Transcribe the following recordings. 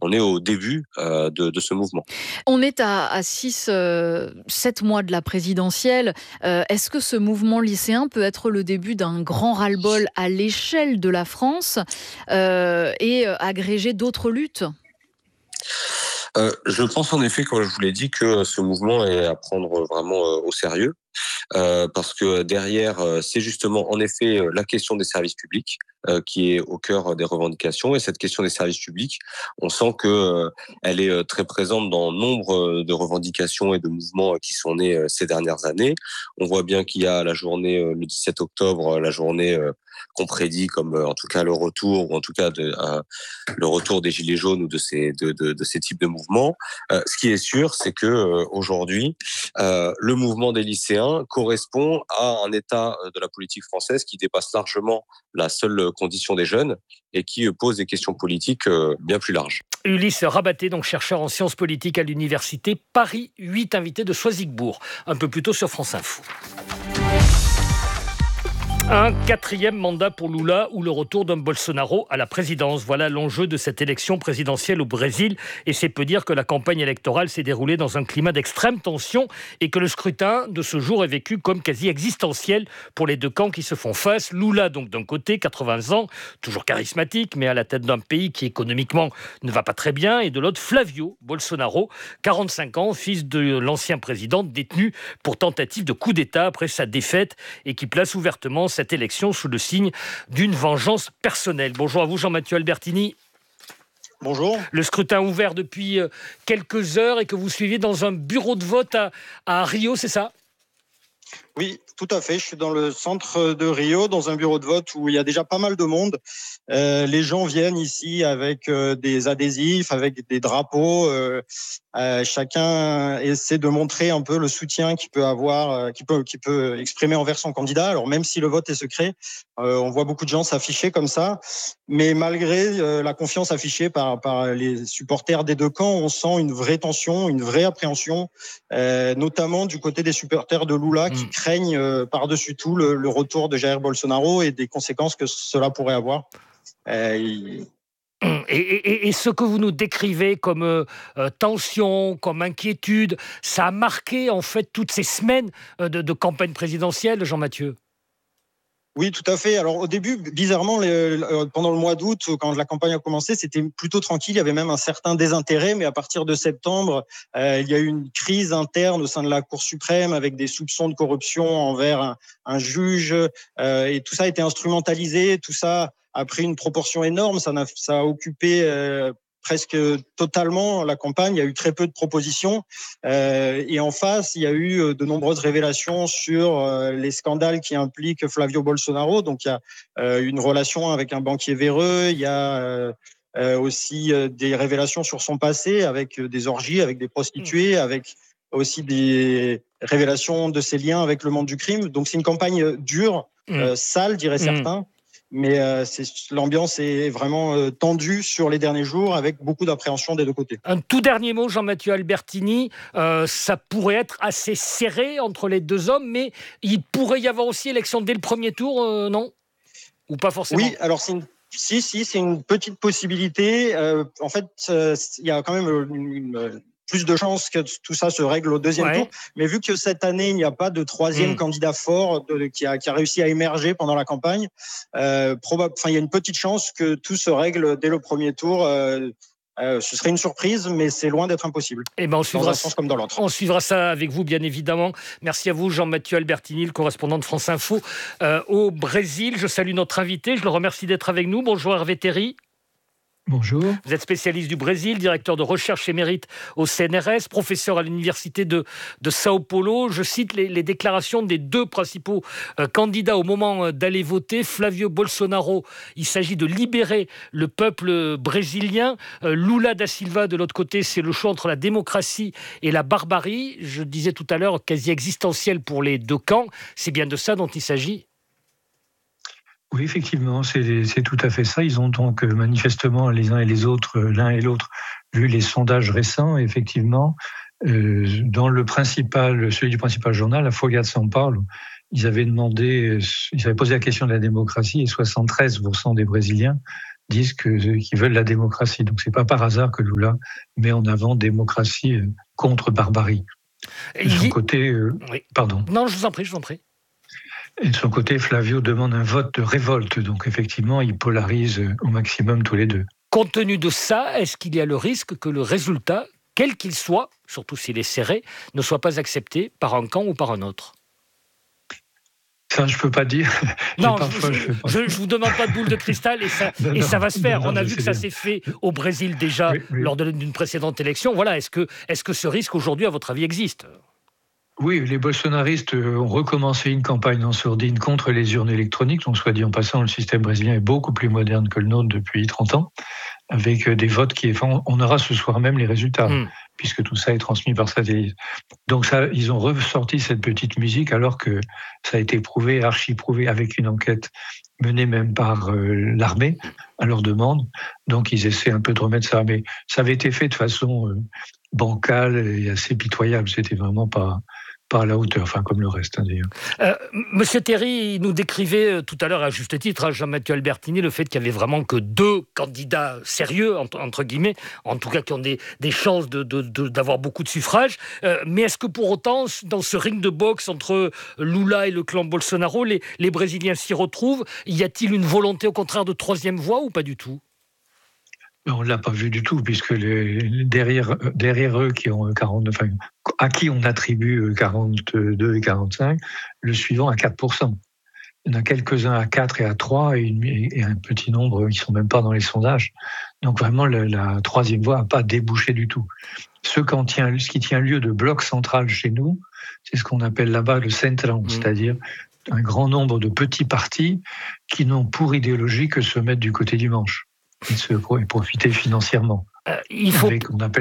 on est au début de ce mouvement. On est à 6-7 mois de la présidentielle. Est-ce que ce mouvement lycéen peut être le début d'un grand ras-le-bol à l'échelle de la France et agréger d'autres luttes ? Je pense en effet, comme je vous l'ai dit, que ce mouvement est à prendre vraiment au sérieux. Parce que derrière, c'est justement en effet la question des services publics qui est au cœur des revendications. Et cette question des services publics, on sent que elle est très présente dans nombre de revendications et de mouvements qui sont nés ces dernières années. On voit bien qu'il y a la journée le 17 octobre, la journée qu'on prédit comme en tout cas le retour, ou en tout cas le retour des Gilets jaunes ou de ces types de mouvements. Ce qui est sûr, c'est que aujourd'hui, le mouvement des lycéens correspond à un état de la politique française qui dépasse largement la seule condition des jeunes et qui pose des questions politiques bien plus larges. Ulysse Rabaté, donc chercheur en sciences politiques à l'université Paris 8, invité de Choisigbourg, un peu plus tôt sur France Info. Un 4e mandat pour Lula ou le retour d'un Bolsonaro à la présidence. Voilà l'enjeu de cette élection présidentielle au Brésil. Et c'est peu dire que la campagne électorale s'est déroulée dans un climat d'extrême tension et que le scrutin de ce jour est vécu comme quasi existentiel pour les deux camps qui se font face. Lula, donc d'un côté, 80 ans, toujours charismatique, mais à la tête d'un pays qui économiquement ne va pas très bien. Et de l'autre, Flavio Bolsonaro, 45 ans, fils de l'ancien président, détenu pour tentative de coup d'État après sa défaite et qui place ouvertement cette élection sous le signe d'une vengeance personnelle. Bonjour à vous Jean-Mathieu Albertini. Bonjour. Le scrutin ouvert depuis quelques heures et que vous suivez dans un bureau de vote à Rio, c'est ça ? Oui, tout à fait. Je suis dans le centre de Rio, dans un bureau de vote où il y a déjà pas mal de monde. Les gens viennent ici avec des adhésifs, avec des drapeaux. Chacun essaie de montrer un peu le soutien qu'il peut avoir, qu'il peut exprimer envers son candidat. Alors même si le vote est secret, on voit beaucoup de gens s'afficher comme ça. Mais malgré la confiance affichée par les supporters des deux camps, on sent une vraie tension, une vraie appréhension, notamment du côté des supporters de Lula qui craignent par-dessus tout le retour de Jair Bolsonaro et des conséquences que cela pourrait avoir. Et ce que vous nous décrivez comme tension, comme inquiétude, ça a marqué en fait toutes ces semaines de campagne présidentielle, Jean-Mathieu. Oui, tout à fait. Alors au début, bizarrement, pendant le mois d'août, quand la campagne a commencé, c'était plutôt tranquille. Il y avait même un certain désintérêt. Mais à partir de septembre, il y a eu une crise interne au sein de la Cour suprême avec des soupçons de corruption envers un juge. Et tout ça a été instrumentalisé. Tout ça a pris une proportion énorme. Ça a occupé presque totalement la campagne. Il y a eu très peu de propositions. Et en face, il y a eu de nombreuses révélations sur les scandales qui impliquent Flavio Bolsonaro. Donc, il y a une relation avec un banquier véreux. Il y a aussi des révélations sur son passé avec des orgies, avec des prostituées, avec aussi des révélations de ses liens avec le monde du crime. Donc, c'est une campagne dure, sale, diraient certains. Mais l'ambiance est vraiment tendue sur les derniers jours avec beaucoup d'appréhension des deux côtés. Un tout dernier mot, Jean-Mathieu Albertini. Ça pourrait être assez serré entre les deux hommes, mais il pourrait y avoir aussi élection dès le premier tour, non ? Ou pas forcément ? Oui, alors c'est une petite possibilité. En fait, il y a quand même plus de chances que tout ça se règle au deuxième tour. Mais vu que cette année, il n'y a pas de troisième candidat fort qui a réussi à émerger pendant la campagne, il y a une petite chance que tout se règle dès le premier tour. Ce serait une surprise, mais c'est loin d'être impossible. Et ben dans un sens comme dans l'autre. On suivra ça avec vous, bien évidemment. Merci à vous, Jean-Mathieu Albertini, le correspondant de France Info au Brésil. Je salue notre invité. Je le remercie d'être avec nous. Bonjour Hervé Terry. Bonjour. Vous êtes spécialiste du Brésil, directeur de recherche émérite au CNRS, professeur à l'université de Sao Paulo. Je cite les déclarations des deux principaux candidats au moment d'aller voter. Flavio Bolsonaro, il s'agit de libérer le peuple brésilien. Lula da Silva, de l'autre côté, c'est le choix entre la démocratie et la barbarie. Je disais tout à l'heure, quasi existentiel pour les deux camps. C'est bien de ça dont il s'agit ? Oui, effectivement, c'est tout à fait ça. Ils ont donc manifestement les uns et les autres, l'un et l'autre, vu les sondages récents, effectivement, dans celui du principal journal, la Folha de São Paulo, ils avaient posé la question de la démocratie et 73% des Brésiliens disent qu'ils veulent la démocratie. Donc c'est pas par hasard que Lula met en avant démocratie contre barbarie. De son côté, oui. Pardon. Non, je vous en prie. Et de son côté, Flavio demande un vote de révolte. Donc effectivement, il polarise au maximum tous les deux. Compte tenu de ça, est-ce qu'il y a le risque que le résultat, quel qu'il soit, surtout s'il est serré, ne soit pas accepté par un camp ou par un autre? Ça, je peux pas dire. Non, je vous demande pas de boule de cristal et ça va se faire. On a vu que ça s'est fait au Brésil déjà lors d'une précédente élection. Voilà, est-ce que ce risque aujourd'hui, à votre avis, existe? Oui, les bolsonaristes ont recommencé une campagne en sourdine contre les urnes électroniques. Donc, soit dit en passant, le système brésilien est beaucoup plus moderne que le nôtre depuis 30 ans, avec des votes on aura ce soir même les résultats, puisque tout ça est transmis par satellite. Donc ça, ils ont ressorti cette petite musique alors que ça a été prouvé, archi-prouvé, avec une enquête menée même par l'armée à leur demande. Donc ils essaient un peu de remettre ça. Mais ça avait été fait de façon bancale et assez pitoyable. C'était vraiment pas à la hauteur, enfin comme le reste d'ailleurs. Monsieur Théry nous décrivait tout à l'heure à juste titre, Jean-Mathieu Albertini, le fait qu'il y avait vraiment que 2 candidats sérieux, entre guillemets, en tout cas qui ont des chances d'avoir beaucoup de suffrages. Mais est-ce que pour autant, dans ce ring de boxe entre Lula et le clan Bolsonaro, les Brésiliens s'y retrouvent? Y a-t-il une volonté au contraire de troisième voie ou pas du tout? On ne l'a pas vu du tout, puisque derrière eux, qui ont 40, enfin, à qui on attribue 42 et 45, le suivant à 4%. Il y en a quelques-uns à 4 et à 3, et un petit nombre qui ne sont même pas dans les sondages. Donc vraiment, la troisième voie n'a pas débouché du tout. Ce qui tient lieu de bloc central chez nous, c'est ce qu'on appelle là-bas le centrão, c'est-à-dire un grand nombre de petits partis qui n'ont pour idéologie que se mettre du côté du manche et profiter financièrement. On appelle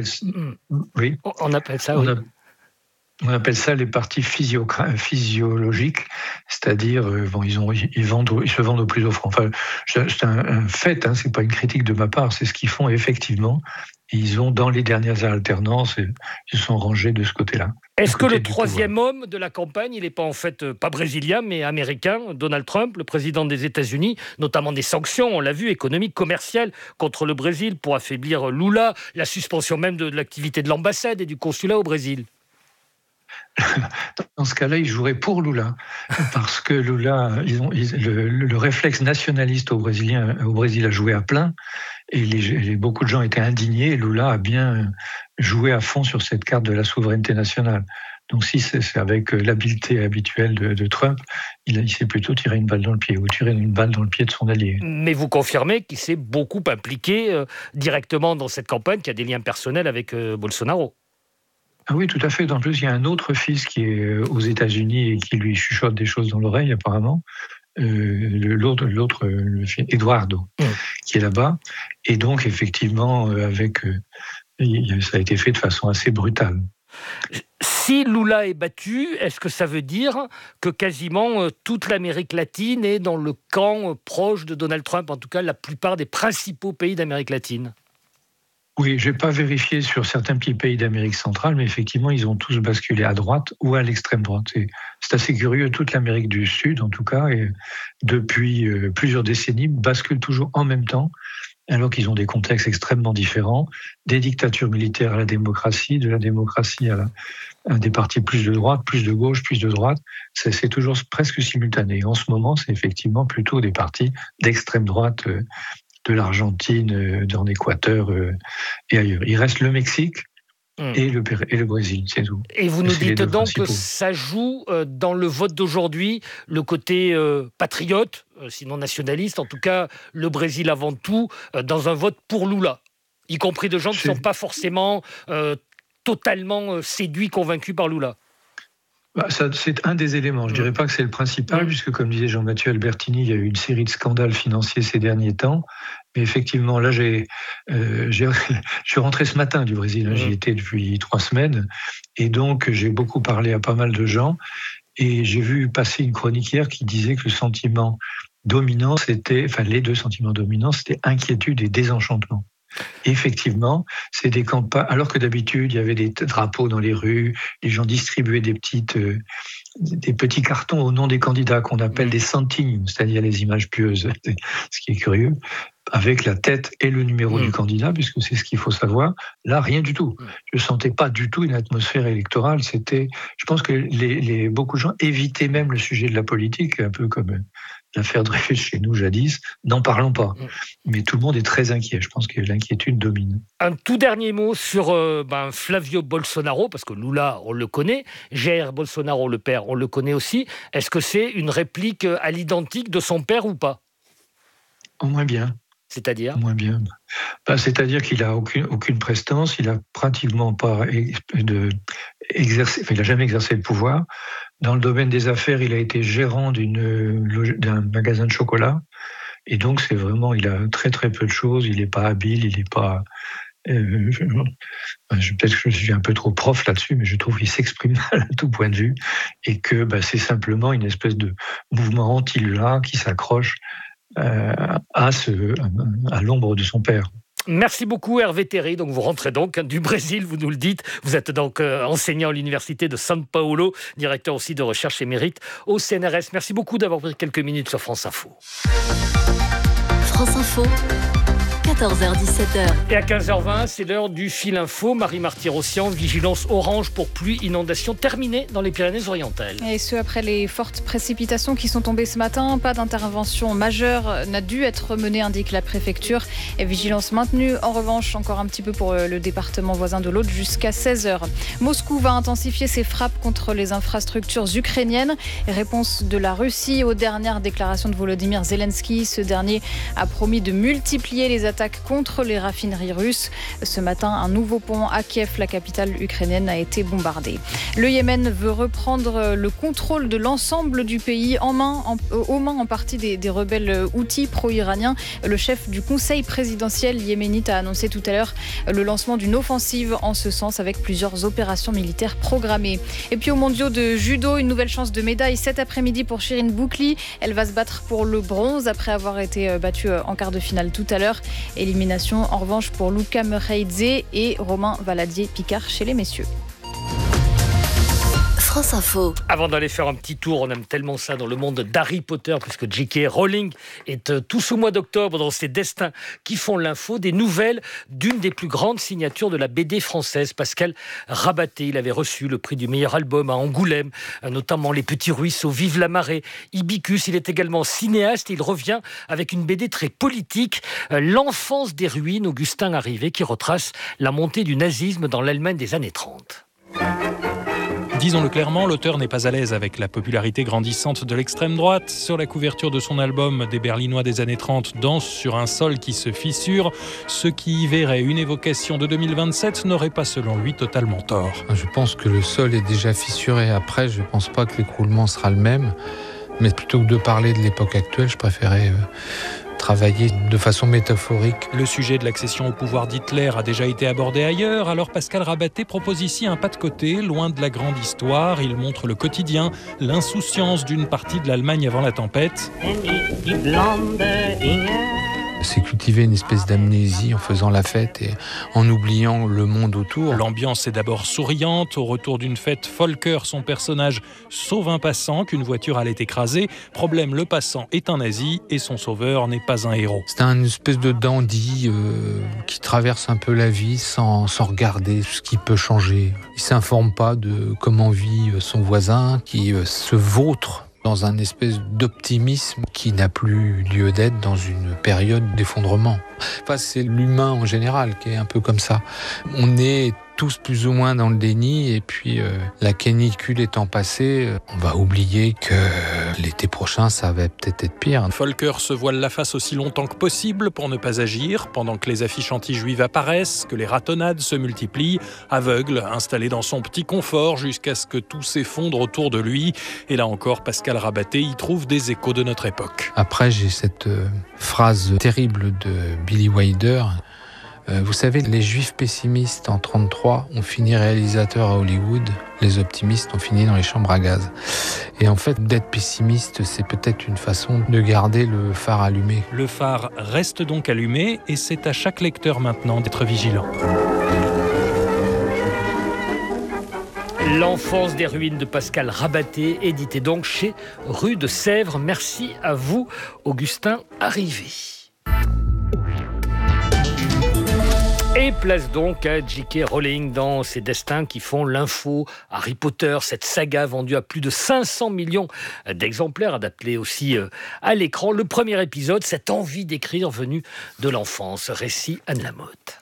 ça les partis physiologiques, c'est-à-dire ils se vendent au plus offrant. Enfin, c'est un fait, c'est pas une critique de ma part, c'est ce qu'ils font effectivement. Ils ont, dans les dernières alternances, ils se sont rangés de ce côté-là. Est-ce que le troisième homme de la campagne, il n'est pas en fait pas brésilien, mais américain, Donald Trump, le président des États-Unis, notamment des sanctions, on l'a vu, économiques, commerciales contre le Brésil pour affaiblir Lula, la suspension même de l'activité de l'ambassade et du consulat au Brésil? Dans ce cas-là, ils joueraient pour Lula, parce que Lula, le réflexe nationaliste au Brésil a joué à plein, et beaucoup de gens étaient indignés, et Lula a bien joué à fond sur cette carte de la souveraineté nationale. Donc si c'est avec l'habileté habituelle de Trump, il s'est plutôt tiré une balle dans le pied, ou tiré une balle dans le pied de son allié. Mais vous confirmez qu'il s'est beaucoup impliqué directement dans cette campagne, qui a des liens personnels avec Bolsonaro? Ah oui, tout à fait. En plus, il y a un autre fils qui est aux États-Unis et qui lui chuchote des choses dans l'oreille, apparemment. L'autre, Eduardo, qui est là-bas. Et donc, effectivement, ça a été fait de façon assez brutale. Si Lula est battu, est-ce que ça veut dire que quasiment toute l'Amérique latine est dans le camp proche de Donald Trump, en tout cas la plupart des principaux pays d'Amérique latine? Oui, je n'ai pas vérifié sur certains petits pays d'Amérique centrale, mais effectivement, ils ont tous basculé à droite ou à l'extrême droite. C'est assez curieux, toute l'Amérique du Sud, en tout cas, et depuis plusieurs décennies, bascule toujours en même temps, alors qu'ils ont des contextes extrêmement différents, des dictatures militaires à la démocratie, de la démocratie à des partis plus de droite, plus de gauche, plus de droite. C'est toujours presque simultané. En ce moment, c'est effectivement plutôt des partis d'extrême droite, de l'Argentine, en Équateur et ailleurs. Il reste le Mexique et le Brésil, c'est tout. Et vous nous dites donc que ça joue dans le vote d'aujourd'hui, le côté patriote, sinon nationaliste, en tout cas le Brésil avant tout, dans un vote pour Lula, y compris de gens qui ne sont pas forcément totalement séduits, convaincus par Lula. C'est un des éléments. Je ne dirais pas que c'est le principal, puisque, comme disait Jean-Mathieu Albertini, il y a eu une série de scandales financiers ces derniers temps. Mais effectivement, là, je suis rentré ce matin du Brésil. J'y étais depuis 3 semaines. Et donc, j'ai beaucoup parlé à pas mal de gens. Et j'ai vu passer une chronique hier qui disait que le sentiment dominant, les 2 sentiments dominants, c'était inquiétude et désenchantement. Effectivement, c'est des campagnes. Alors que d'habitude, il y avait des drapeaux dans les rues, les gens distribuaient des petits cartons au nom des candidats qu'on appelle des santines, c'est-à-dire les images pieuses, ce qui est curieux, avec la tête et le numéro du candidat, puisque c'est ce qu'il faut savoir. Là, rien du tout. Je ne sentais pas du tout une atmosphère électorale. Je pense que beaucoup de gens évitaient même le sujet de la politique, un peu comme l'affaire Dreyfus chez nous jadis. N'en parlons pas. Mais tout le monde est très inquiet. Je pense que l'inquiétude domine. Un tout dernier mot sur Flavio Bolsonaro, parce que Lula, on le connaît. Jair Bolsonaro, le père, on le connaît aussi. Est-ce que c'est une réplique à l'identique de son père ou pas ? Au moins bien. C'est-à-dire ? Moins bien. C'est-à-dire qu'il n'a aucune prestance, il n'a pratiquement pas exercé, il n'a jamais exercé le pouvoir. Dans le domaine des affaires, il a été gérant d'un magasin de chocolat. Et donc, il a très très peu de choses, il n'est pas habile, il n'est pas... peut-être que je suis un peu trop prof là-dessus, mais je trouve qu'il s'exprime mal à tout point de vue. Et que c'est simplement une espèce de mouvement anti-Lula qui s'accroche à l'ombre de son père. Merci beaucoup Hervé Terry. Donc vous rentrez donc du Brésil, vous nous le dites. Vous êtes donc enseignant à l'université de São Paulo, directeur aussi de recherche émérite au CNRS. Merci beaucoup d'avoir pris quelques minutes sur France Info. France Info, 14h-17h. Et à 15h20, c'est l'heure du fil info. Marie Marty-Rossian, vigilance orange pour pluie, inondation terminée dans les Pyrénées-Orientales. Et ce, après les fortes précipitations qui sont tombées ce matin, pas d'intervention majeure n'a dû être menée, indique la préfecture. Et vigilance maintenue, en revanche, encore un petit peu pour le département voisin de l'Aude jusqu'à 16h. Moscou va intensifier ses frappes contre les infrastructures ukrainiennes. Réponse de la Russie aux dernières déclarations de Volodymyr Zelensky. Ce dernier a promis de multiplier les attaques contre les raffineries russes. Ce matin, un nouveau pont à Kiev, la capitale ukrainienne, a été bombardé. Le Yémen veut reprendre le contrôle de l'ensemble du pays aux mains en partie des rebelles houthis pro-iraniens. Le chef du conseil présidentiel yéménite a annoncé tout à l'heure le lancement d'une offensive en ce sens avec plusieurs opérations militaires programmées. Et puis aux mondiaux de judo, une nouvelle chance de médaille cet après-midi pour Shirin Boukli. Elle va se battre pour le bronze après avoir été battue en quart de finale tout à l'heure. Élimination en revanche pour Luca Mereidze et Romain Valadier-Picard chez les messieurs. France Info. Avant d'aller faire un petit tour, on aime tellement ça dans le monde d'Harry Potter, puisque J.K. Rowling est tout ce mois d'octobre dans ses destins qui font l'info, des nouvelles d'une des plus grandes signatures de la BD française, Pascal Rabaté. Il avait reçu le prix du meilleur album à Angoulême, notamment Les Petits Ruisseaux, Vive la marée, Ibicus. Il est également cinéaste et il revient avec une BD très politique, L'enfance des ruines, Augustin Arrivé, qui retrace la montée du nazisme dans l'Allemagne des années 30. Disons-le clairement, l'auteur n'est pas à l'aise avec la popularité grandissante de l'extrême droite. Sur la couverture de son album des Berlinois des années 30, Danse sur un sol qui se fissure, ceux qui y verraient une évocation de 2027 n'auraient pas, selon lui, totalement tort. Je pense que le sol est déjà fissuré. Après, je ne pense pas que l'écroulement sera le même. Mais plutôt que de parler de l'époque actuelle, je préférais travailler de façon métaphorique. Le sujet de l'accession au pouvoir d'Hitler a déjà été abordé ailleurs, alors Pascal Rabaté propose ici un pas de côté, loin de la grande histoire. Il montre le quotidien, l'insouciance d'une partie de l'Allemagne avant la tempête. C'est cultiver une espèce d'amnésie en faisant la fête et en oubliant le monde autour. L'ambiance est d'abord souriante. Au retour d'une fête, Volker, son personnage, sauve un passant qu'une voiture allait écraser. Problème, le passant est un nazi et son sauveur n'est pas un héros. C'est un espèce de dandy qui traverse un peu la vie sans regarder ce qui peut changer. Il ne s'informe pas de comment vit son voisin, qui se vautre dans un espèce d'optimisme qui n'a plus lieu d'être dans une période d'effondrement. Enfin, c'est l'humain en général qui est un peu comme ça. On est tous plus ou moins dans le déni et puis la canicule étant passée, on va oublier que l'été prochain, ça va peut-être être pire. Volker se voile la face aussi longtemps que possible pour ne pas agir, pendant que les affiches anti-juives apparaissent, que les ratonnades se multiplient, aveugle, installé dans son petit confort jusqu'à ce que tout s'effondre autour de lui. Et là encore, Pascal Rabaté y trouve des échos de notre époque. Après, j'ai cette phrase terrible de Billy Wilder. Vous savez, les juifs pessimistes en 1933 ont fini réalisateurs à Hollywood, les optimistes ont fini dans les chambres à gaz. Et en fait, d'être pessimiste, c'est peut-être une façon de garder le phare allumé. Le phare reste donc allumé et c'est à chaque lecteur maintenant d'être vigilant. L'enfance des ruines de Pascal Rabaté, édité donc chez Rue de Sèvres. Merci à vous, Augustin Arrivé. Et place donc à J.K. Rowling dans ses destins qui font l'info. Harry Potter, cette saga vendue à plus de 500 millions d'exemplaires, adaptée aussi à l'écran. Le premier épisode, cette envie d'écrire venue de l'enfance. Récit Anne Lamotte.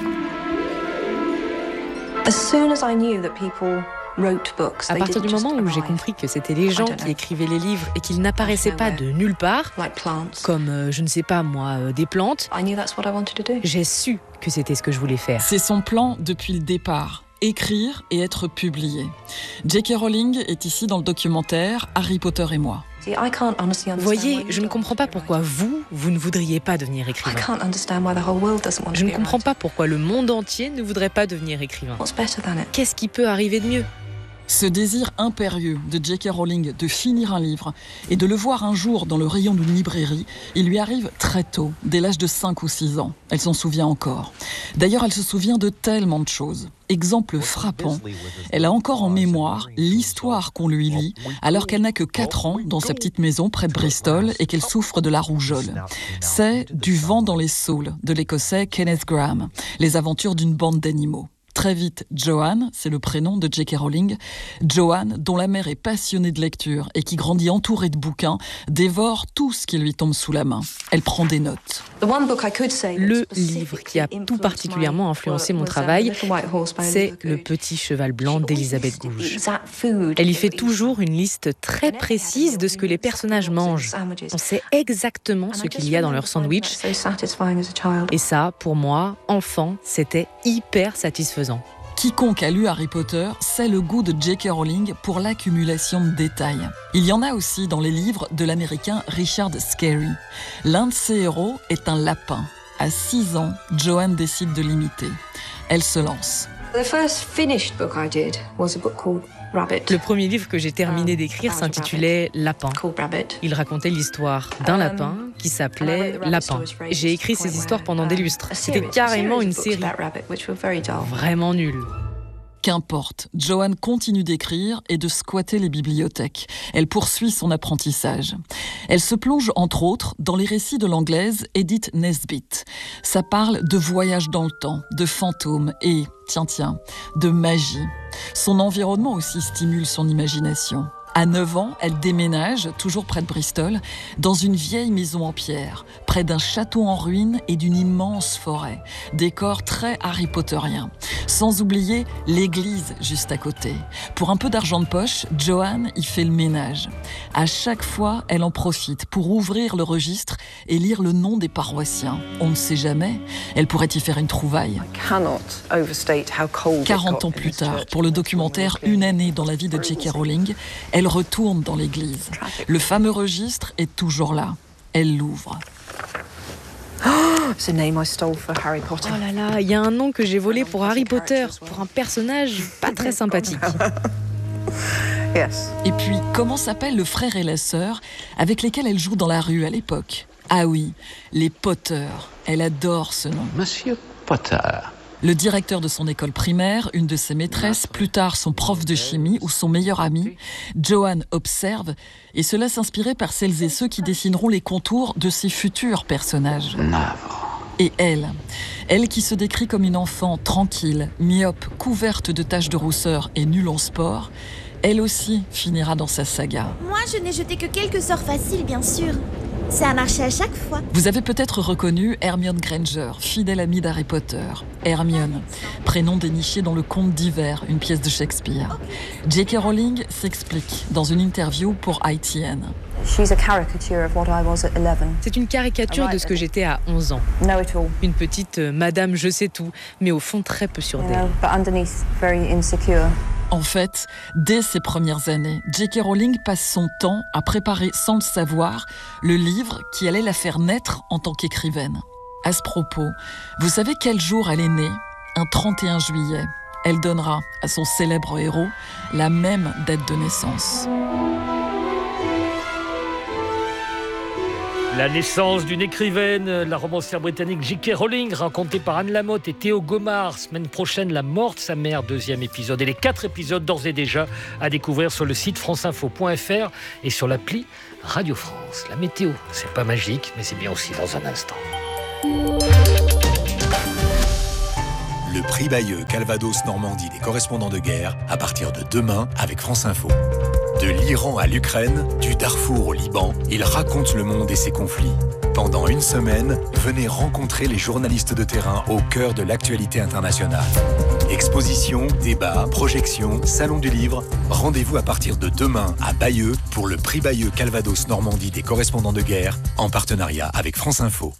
À partir du moment où j'ai compris que c'était les gens qui écrivaient les livres et qu'ils n'apparaissaient pas de nulle part, comme, je ne sais pas moi, des plantes, j'ai su que c'était ce que je voulais faire. C'est son plan depuis le départ. Écrire et être publié. J.K. Rowling est ici dans le documentaire Harry Potter et moi. Vous voyez, je ne comprends pas pourquoi vous ne voudriez pas devenir écrivain. Je ne comprends pas pourquoi le monde entier ne voudrait pas devenir écrivain. Qu'est-ce qui peut arriver de mieux ? Ce désir impérieux de J.K. Rowling de finir un livre et de le voir un jour dans le rayon d'une librairie, il lui arrive très tôt, dès l'âge de 5 ou 6 ans. Elle s'en souvient encore. D'ailleurs, elle se souvient de tellement de choses. Exemple frappant, elle a encore en mémoire l'histoire qu'on lui lit alors qu'elle n'a que 4 ans dans sa petite maison près de Bristol et qu'elle souffre de la rougeole. C'est Du vent dans les saules de l'Écossais Kenneth Grahame, les aventures d'une bande d'animaux. Très vite, Joanne, c'est le prénom de J.K. Rowling, Joanne, dont la mère est passionnée de lecture et qui grandit entourée de bouquins, dévore tout ce qui lui tombe sous la main. Elle prend des notes. Le livre qui a tout particulièrement influencé mon travail, c'est Le Petit Cheval Blanc d'Elisabeth Gouge. Elle y fait toujours une liste très précise de ce que les personnages mangent. On sait exactement ce qu'il y a dans leur sandwich. Et ça, pour moi, enfant, c'était hyper satisfaisant. Quiconque a lu Harry Potter sait le goût de J.K. Rowling pour l'accumulation de détails. Il y en a aussi dans les livres de l'américain Richard Scarry. L'un de ses héros est un lapin. À 6 ans, Joanne décide de l'imiter. Elle se lance. Le premier livre que j'ai terminé d'écrire s'intitulait Lapin. Il racontait l'histoire d'un lapin qui s'appelait Lapin. J'ai écrit ces histoires pendant des lustres. C'était carrément une série. Vraiment nulle. Qu'importe, Joanne continue d'écrire et de squatter les bibliothèques. Elle poursuit son apprentissage. Elle se plonge entre autres dans les récits de l'anglaise Edith Nesbit. Ça parle de voyage dans le temps, de fantômes et, tiens, de magie. Son environnement aussi stimule son imagination. À 9 ans, elle déménage, toujours près de Bristol, dans une vieille maison en pierre, près d'un château en ruine et d'une immense forêt. Décor très Harry Potterien. Sans oublier l'église juste à côté. Pour un peu d'argent de poche, Joanne y fait le ménage. À chaque fois, elle en profite pour ouvrir le registre et lire le nom des paroissiens. On ne sait jamais, elle pourrait y faire une trouvaille. 40 ans plus tard, pour le documentaire Une année dans la vie de J.K. Rowling, elle retourne dans l'église. Le fameux registre est toujours là. Elle l'ouvre. Oh là là, il y a un nom que j'ai volé pour Harry Potter, pour un personnage pas très sympathique. Et puis, comment s'appellent le frère et la sœur avec lesquels elle joue dans la rue à l'époque ? Ah oui, les Potter. Elle adore ce nom. Monsieur Potter. Le directeur de son école primaire, une de ses maîtresses, plus tard son prof de chimie ou son meilleur ami, Joanne observe et se laisse inspirer par celles et ceux qui dessineront les contours de ses futurs personnages. Et elle qui se décrit comme une enfant tranquille, myope, couverte de taches de rousseur et nulle en sport, elle aussi finira dans sa saga. Moi, je n'ai jeté que quelques sorts faciles, bien sûr. Ça a marché à chaque fois. Vous avez peut-être reconnu Hermione Granger, fidèle amie d'Harry Potter. Hermione, prénom déniché dans Le Conte d'hiver, une pièce de Shakespeare. J.K. Rowling s'explique dans une interview pour ITN. C'est une caricature de ce que j'étais à 11 ans. Une petite madame je sais tout, mais au fond très peu sûre d'elle. En fait, dès ses premières années, J.K. Rowling passe son temps à préparer sans le savoir le livre qui allait la faire naître en tant qu'écrivaine. À ce propos, vous savez quel jour elle est née ? Un 31 juillet. Elle donnera à son célèbre héros la même date de naissance. La naissance d'une écrivaine, la romancière britannique J.K. Rowling, racontée par Anne Lamotte et Théo Gomard. Semaine prochaine, la mort de sa mère, 2e épisode. Et les 4 épisodes d'ores et déjà à découvrir sur le site franceinfo.fr et sur l'appli Radio France. La météo, c'est pas magique, mais c'est bien aussi dans un instant. Le prix Bayeux Calvados Normandie des correspondants de guerre à partir de demain avec France Info. De l'Iran à l'Ukraine, du Darfour au Liban, ils racontent le monde et ses conflits. Pendant une semaine, venez rencontrer les journalistes de terrain au cœur de l'actualité internationale. Expositions, débats, projections, salon du livre. Rendez-vous à partir de demain à Bayeux pour le prix Bayeux Calvados Normandie des correspondants de guerre en partenariat avec France Info.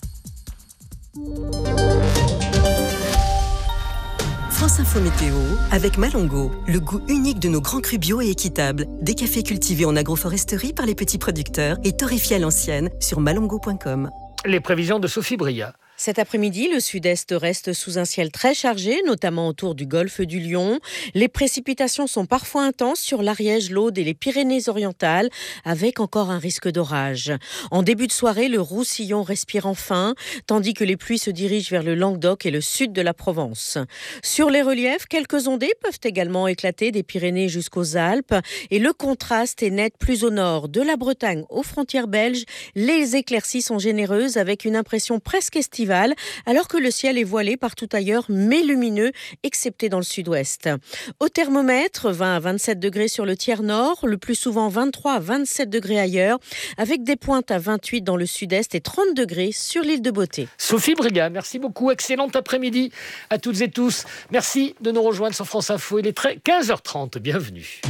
France Info Météo avec Malongo, le goût unique de nos grands crus bio et équitables. Des cafés cultivés en agroforesterie par les petits producteurs et torréfiés à l'ancienne sur malongo.com. Les prévisions de Sophie Bria. Cet après-midi, le sud-est reste sous un ciel très chargé, notamment autour du golfe du Lion. Les précipitations sont parfois intenses sur l'Ariège, l'Aude et les Pyrénées-Orientales, avec encore un risque d'orage. En début de soirée, le Roussillon respire enfin, tandis que les pluies se dirigent vers le Languedoc et le sud de la Provence. Sur les reliefs, quelques ondées peuvent également éclater des Pyrénées jusqu'aux Alpes, et le contraste est net plus au nord, de la Bretagne aux frontières belges. Les éclaircies sont généreuses avec une impression presque estivale, alors que le ciel est voilé partout ailleurs, mais lumineux, excepté dans le sud-ouest. Au thermomètre, 20 à 27 degrés sur le tiers nord, le plus souvent 23 à 27 degrés ailleurs, avec des pointes à 28 dans le sud-est et 30 degrés sur l'île de Beauté. Sophie Briga, merci beaucoup. Excellent après-midi à toutes et tous. Merci de nous rejoindre sur France Info. Il est 15h30. Bienvenue.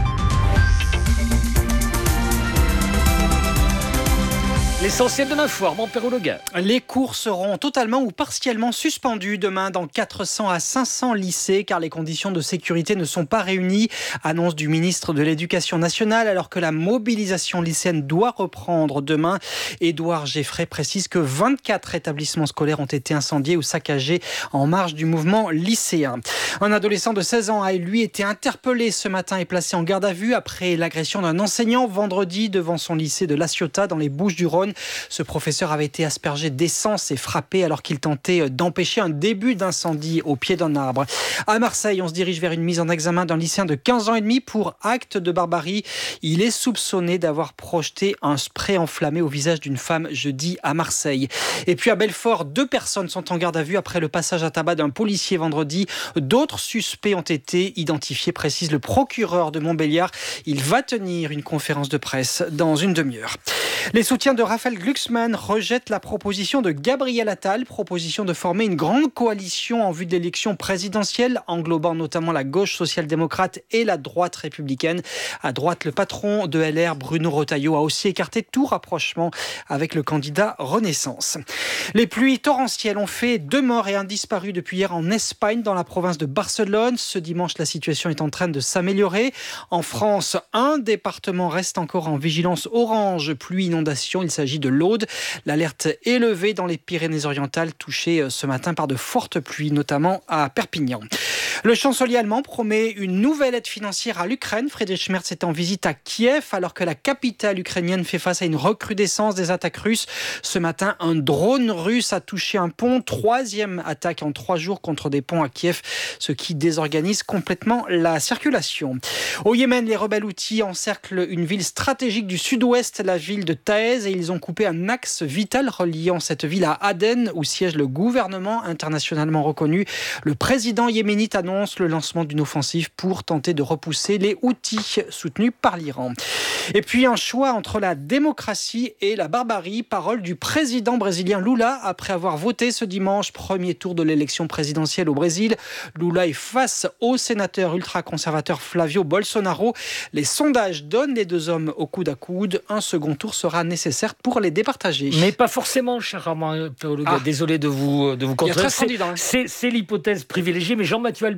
L'essentiel de l'info, Armand Perrault-Legas. Les cours seront totalement ou partiellement suspendus demain dans 400 à 500 lycées car les conditions de sécurité ne sont pas réunies. Annonce du ministre de l'Éducation nationale alors que la mobilisation lycéenne doit reprendre demain. Édouard Geffray précise que 24 établissements scolaires ont été incendiés ou saccagés en marge du mouvement lycéen. Un adolescent de 16 ans a lui été interpellé ce matin et placé en garde à vue après l'agression d'un enseignant vendredi devant son lycée de La Ciotat dans les Bouches-du-Rhône. Ce professeur avait été aspergé d'essence et frappé alors qu'il tentait d'empêcher un début d'incendie au pied d'un arbre. À Marseille, on se dirige vers une mise en examen d'un lycéen de 15 ans et demi pour acte de barbarie. Il est soupçonné d'avoir projeté un spray enflammé au visage d'une femme jeudi à Marseille. Et puis à Belfort, 2 personnes sont en garde à vue après le passage à tabac d'un policier vendredi. D'autres suspects ont été identifiés, précise le procureur de Montbéliard. Il va tenir une conférence de presse dans une demi-heure. Les soutiens de Raphaël Glucksmann rejettent la proposition de Gabriel Attal, proposition de former une grande coalition en vue de l'élection présidentielle, englobant notamment la gauche social-démocrate et la droite républicaine. À droite, le patron de LR, Bruno Retailleau, a aussi écarté tout rapprochement avec le candidat Renaissance. Les pluies torrentielles ont fait 2 morts et un disparu depuis hier en Espagne, dans la province de Barcelone. Ce dimanche, la situation est en train de s'améliorer. En France, un département reste encore en vigilance orange, pluie inondation. Il s'agit de l'Aude. L'alerte est levée dans les Pyrénées-Orientales, touchées ce matin par de fortes pluies, notamment à Perpignan. Le chancelier allemand promet une nouvelle aide financière à l'Ukraine. Friedrich Merz est en visite à Kiev alors que la capitale ukrainienne fait face à une recrudescence des attaques russes. Ce matin, un drone russe a touché un pont. 3e attaque en 3 jours contre des ponts à Kiev, ce qui désorganise complètement la circulation. Au Yémen, les rebelles houthis encerclent une ville stratégique du sud-ouest, la ville de Taïz, et ils ont coupé un axe vital reliant cette ville à Aden, où siège le gouvernement internationalement reconnu. Le président yéménite annonce le lancement d'une offensive pour tenter de repousser les Houthis soutenus par l'Iran. Et puis un choix entre la démocratie et la barbarie, parole du président brésilien Lula après avoir voté ce dimanche, premier tour de l'élection présidentielle au Brésil. Lula est face au sénateur ultra-conservateur Flavio Bolsonaro. Les sondages donnent les 2 hommes au coude à coude. Un second tour sera nécessaire pour les départager. Mais pas forcément, cher Armand Perrault-Legas. Désolé de vous contredire. C'est l'hypothèse privilégiée, mais Jean-Mathieu Albert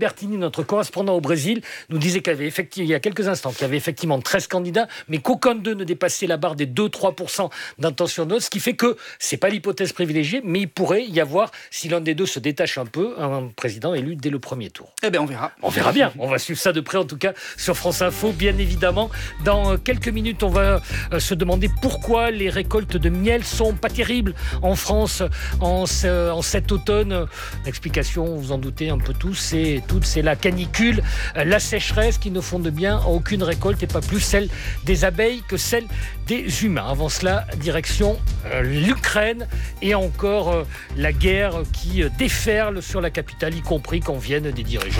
Albertini, notre correspondant au Brésil, nous disait il y a quelques instants qu'il y avait effectivement 13 candidats, mais qu'aucun d'eux ne dépassait la barre des 2-3% d'intention de vote, ce qui fait que c'est pas l'hypothèse privilégiée, mais il pourrait y avoir, si l'un des deux se détache un peu, un président élu dès le premier tour. Eh bien, on verra. On verra bien. On va suivre ça de près, en tout cas, sur France Info, bien évidemment. Dans quelques minutes, on va se demander pourquoi les récoltes de miel sont pas terribles en France en cet automne. L'explication, vous en doutez un peu tous, c'est la canicule, la sécheresse qui ne font de bien à aucune récolte et pas plus celle des abeilles que celle des humains. Avant cela, direction l'Ukraine et encore la guerre qui déferle sur la capitale, y compris quand viennent des dirigeants